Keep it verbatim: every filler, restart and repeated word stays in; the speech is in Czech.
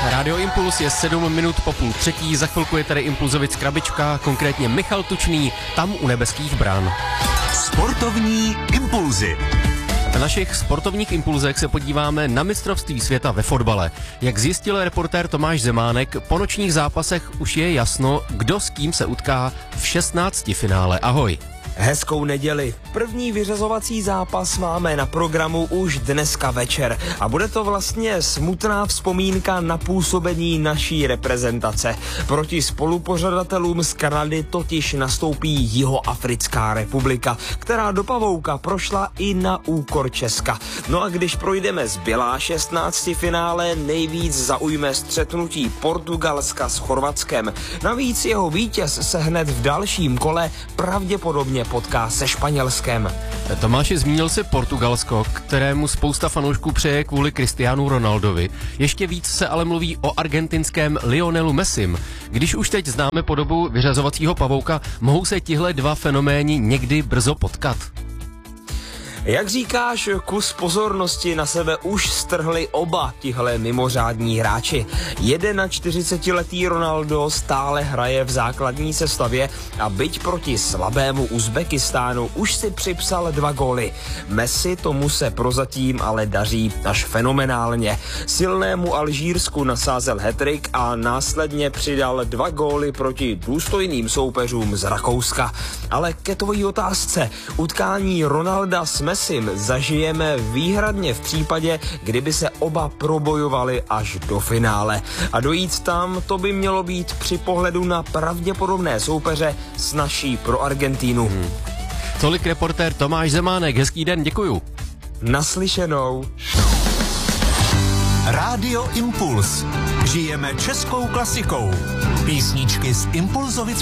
Rádio Impuls je sedm minut po půl třetí, za chvilku je tady Impulzovic krabička, konkrétně Michal Tučný, tam u nebeských brán. Sportovní impulzy. Na našich sportovních impulzech se podíváme na mistrovství světa ve fotbale. Jak zjistil reportér Tomáš Zemánek, po nočních zápasech už je jasno, kdo s kým se utká v šestnácti finále. Ahoj. Hezkou neděli. První vyřazovací zápas máme na programu už dneska večer a bude to vlastně smutná vzpomínka na působení naší reprezentace. Proti spolupořadatelům z Kanady totiž nastoupí Jihoafrická republika, která do pavouka prošla i na úkor Česka. No a když projdeme zbylá šestnácti finále, nejvíc zaujme střetnutí Portugalska s Chorvatskem. Navíc jeho vítěz se hned v dalším kole pravděpodobně potká se Španělskem. Tomáši, zmínil si Portugalsko, kterému spousta fanoušků přeje kvůli Cristianu Ronaldovi. Ještě víc se ale mluví o argentinském Lionelu Messim. Když už teď známe podobu vyřazovacího pavouka, mohou se tihle dva fenoméni někdy brzo potkat? Jak říkáš, kus pozornosti na sebe už strhli oba tihle mimořádní hráči. čtyřicetiletý Ronaldo stále hraje v základní sestavě a byť proti slabému Uzbekistánu už si připsal dva góly. Messi tomu se prozatím ale daří až fenomenálně. Silnému Alžírsku nasázel hat-trick a následně přidal dva góly proti důstojným soupeřům z Rakouska. Ale ke tvojí otázce, utkání Ronalda s Messim zažijeme výhradně v případě, kdyby se oba probojovali až do finále. A dojít tam, to by mělo být při pohledu na pravděpodobné soupeře snazší pro Argentínu. Hmm. Tolik reportér Tomáš Zemánek, hezký den, děkuju. Naslyšenou. Rádio Impuls. Žijeme českou klasikou. Písničky z Impulzovic